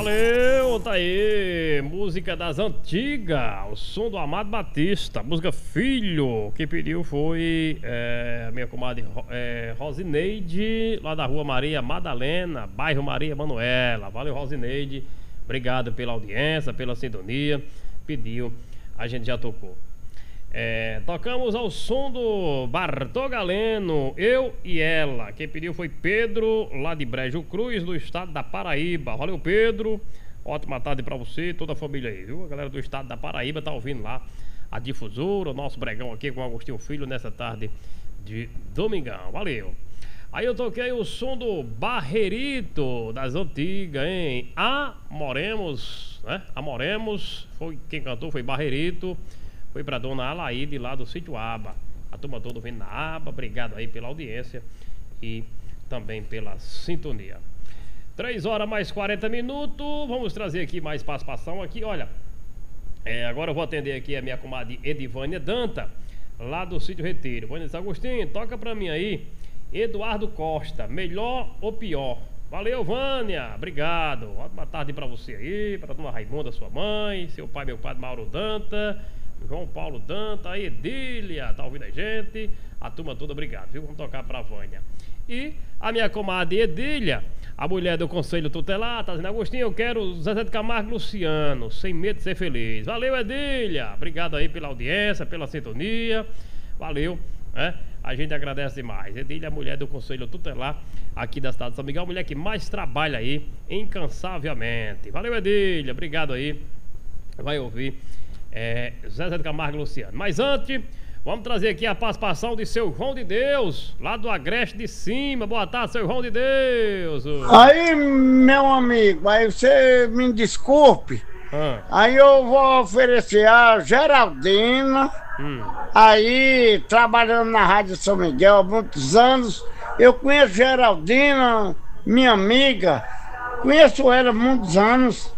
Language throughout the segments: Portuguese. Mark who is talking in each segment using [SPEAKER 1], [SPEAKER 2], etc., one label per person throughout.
[SPEAKER 1] Valeu, tá aí. Música das antigas, o som do Amado Batista. Música Filho. Quem pediu foi a minha comadre Rosineide, lá da rua Maria Madalena, bairro Maria Manuela. Valeu, Rosineide. Obrigado pela audiência, pela sintonia. Pediu, a gente já tocou. Tocamos ao som do Bartô Galeno, Eu e Ela. Quem pediu foi Pedro, lá de Brejo Cruz, do estado da Paraíba. Valeu, Pedro. Ótima tarde pra você e toda a família aí, viu? A galera do estado da Paraíba tá ouvindo lá a difusora, o nosso bregão aqui com o Agostinho Filho nessa tarde de domingão. Valeu. Aí eu toquei o som do Barreirito das antigas, hein? Amoremos, né? Amoremos, foi quem cantou, foi Barreirito. Foi pra dona Alaíde lá do sítio Aba. A turma toda vindo na Aba. Obrigado aí pela audiência e também pela sintonia. 3 horas mais 40 minutos. Vamos trazer aqui mais participação aqui. Olha, agora eu vou atender aqui a minha comadre Edivânia Danta, lá do sítio Retiro. Vânia Agostinho, toca pra mim aí Eduardo Costa, Melhor ou Pior. Valeu, Vânia, obrigado. Ótima tarde pra você aí, pra dona Raimunda, sua mãe, seu pai, meu padre Mauro Danta, João Paulo Danta, a Edília, tá ouvindo a gente? A turma toda, obrigado, viu? Vamos tocar pra Vânia. E a minha comadre Edília, a mulher do Conselho Tutelar, tá dizendo: Agostinho, eu quero Zezé de Camargo e Luciano, Sem Medo de Ser Feliz. Valeu, Edília, obrigado aí pela audiência, pela sintonia. Valeu, né? A gente agradece demais. Edília, a mulher do Conselho Tutelar aqui da cidade de São Miguel, a mulher que mais trabalha aí incansavelmente. Valeu, Edília, obrigado aí. Vai ouvir Zezé de Camargo e Luciano. Mas antes, vamos trazer aqui a participação de seu João de Deus, lá do Agreste de Cima. Boa tarde, seu João de Deus.
[SPEAKER 2] Aí, meu amigo, aí você me desculpe. Aí eu vou oferecer a Geraldina, aí trabalhando na Rádio São Miguel há muitos anos. Eu conheço Geraldina, minha amiga, conheço ela há muitos anos.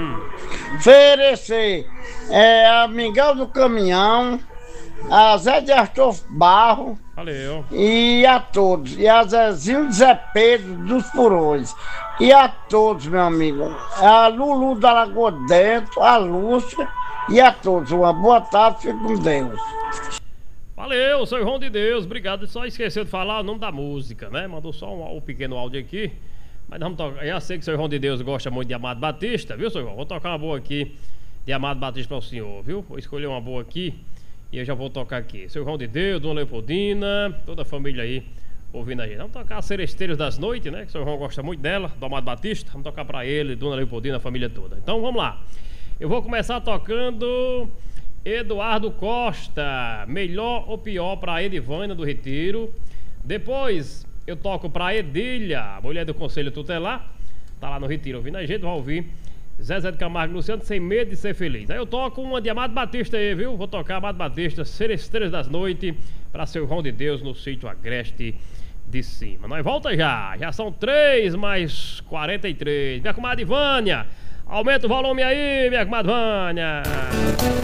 [SPEAKER 2] Oferecer a Miguel do Caminhão, a Zé de Arthur Barro.
[SPEAKER 1] Valeu.
[SPEAKER 2] E a todos, e a Zezinho de Zé Pedro dos Furões, e a todos, meu amigo, a Lulu da Lagoa Dentro, a Lúcia, e a todos, uma boa tarde, fique com Deus.
[SPEAKER 1] Valeu, seu João de Deus, obrigado. Só esqueceu de falar o nome da música, né? Mandou só um pequeno áudio aqui, mas vamos tocar. Eu sei que o seu João de Deus gosta muito de Amado Batista, viu, seu João? Vou tocar uma boa aqui de Amado Batista para o senhor, viu? Vou escolher uma boa aqui e eu já vou tocar aqui. Seu João de Deus, Dona Leopoldina, toda a família aí ouvindo a gente. Vamos tocar Seresteiros das Noites, né? Que o seu João gosta muito dela, do Amado Batista. Vamos tocar pra ele, Dona Leopoldina, a família toda. Então vamos lá. Eu vou começar tocando Eduardo Costa, Melhor ou Pior, pra Edivânia do Retiro. Depois eu toco pra Edília, a mulher do Conselho Tutelar, tá lá no Retiro ouvindo a gente, vai ouvir Zezé de Camargo e Luciano, Sem Medo de Ser Feliz. Aí eu toco uma de Amado Batista aí, viu? Vou tocar Amado Batista, Seresteiros das Noites, pra seu João de Deus no sítio Agreste de Cima. Nós volta já são 3 mais 43. Minha comadre Vânia, aumenta o volume aí, minha comadre Vânia.